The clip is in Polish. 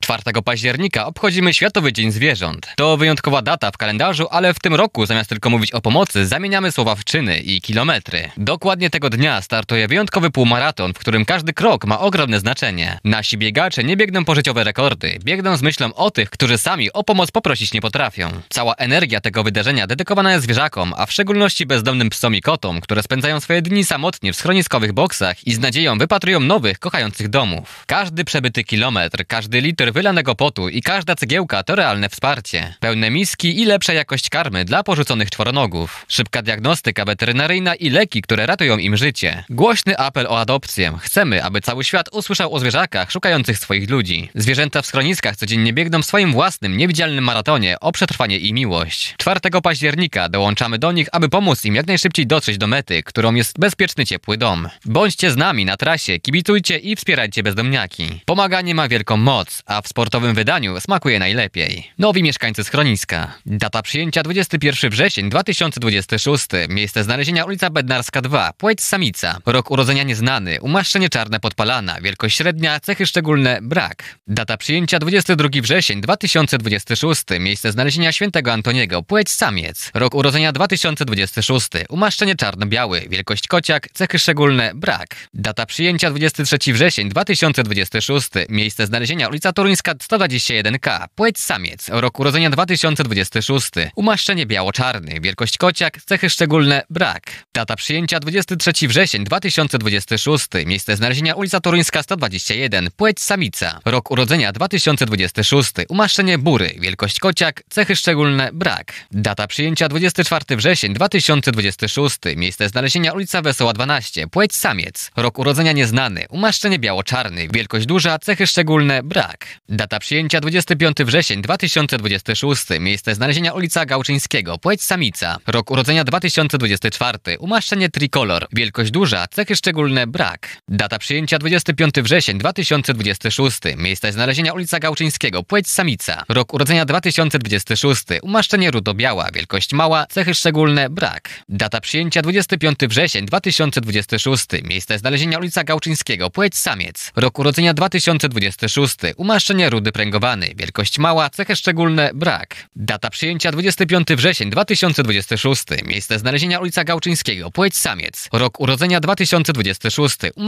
4 października obchodzimy Światowy Dzień Zwierząt. To wyjątkowa data w kalendarzu, ale w tym roku zamiast tylko mówić o pomocy, zamieniamy słowa w czyny i kilometry. Dokładnie tego dnia startuje wyjątkowy półmaraton, w którym każdy krok ma ogromne znaczenie. Nasi biegacze nie biegną po życiowe rekordy, biegną z myślą o tych, którzy sami o pomoc poprosić nie potrafią. Cała energia tego wydarzenia dedykowana jest zwierzakom, a w szczególności bezdomnym psom i kotom, które spędzają swoje dni samotnie w schroniskowych boksach i z nadzieją wypatrują nowych, kochających domów. Każdy przebyty kilometr, każdy litr wylanego potu i każda cegiełka to realne wsparcie. Pełne miski i lepsza jakość karmy dla porzuconych czworonogów. Szybka diagnostyka weterynaryjna i leki, które ratują im życie. Głośny apel o adopcję. Chcemy, aby cały świat usłyszał o zwierzakach szukających swoich ludzi. Zwierzęta w schroniskach codziennie biegną w swoim własnym, niewidzialnym maratonie o przetrwanie i miłość. 4 października dołączamy do nich, aby pomóc im jak najszybciej dotrzeć do mety, którą jest bezpieczny, ciepły dom. Bądźcie z nami na trasie, kibicujcie i wspierajcie bezdomniaki. Pomaganie ma wielką moc, a w sportowym wydaniu smakuje najlepiej. Nowi mieszkańcy schroniska. Data przyjęcia 21 wrzesień 2026. Miejsce znalezienia ulica Bednarska 2, płeć samica. Rok urodzenia nieznany, umaszczenie czarne podpalana, wielkość średnia, cechy szczególne brak. Data przyjęcia 22 wrzesień 2026. Miejsce znalezienia świętego Antoniego, płeć samiec. Rok urodzenia 2026. Umaszczenie czarno-biały, wielkość kociak, cechy szczególne brak. Data przyjęcia 23 wrzesień 2026. Miejsce znalezienia ulica Toruńska 121K, płeć samiec. Rok urodzenia 2026. Umaszczenie biało-czarny, wielkość kociak, cechy szczególne brak. Data przyjęcia 23 wrzesień 2026. Miejsce znalezienia ulica Toruńska 121, płeć samica. Rok urodzenia 2026. Umaszczenie bury, wielkość kociak, cechy szczególne brak. Data przyjęcia 24 wrzesień 2026. Miejsce znalezienia ulica Wesoła 12, płeć samiec. Rok urodzenia nieznany, umaszczenie biało-czarny, wielkość duża, cechy szczególne brak. Data przyjęcia 25 wrzesień 2026. Miejsce znalezienia ulica Gałczyńskiego, płeć samica. Rok urodzenia 2024. Umaszczenie trikolor, wielkość duża, cechy szczególne brak. Data przyjęcia 25 wrzesień 2026. Miejsce znalezienia ulica Gałczyńskiego, płeć samica. Rok urodzenia 2026. Umaszczenie rudo-biała, wielkość mała, cechy szczególne brak. Data przyjęcia 25 wrzesień 2026. Miejsce znalezienia ulica Gałczyńskiego, płeć samiec. Rok urodzenia 2026. Umaszczenie rudy pręgowany, wielkość mała, cechy szczególne brak. Data przyjęcia 25 wrzesień 2026. Miejsce znalezienia ulica Gałczyńskiego, płeć samiec. Rok urodzenia 2026.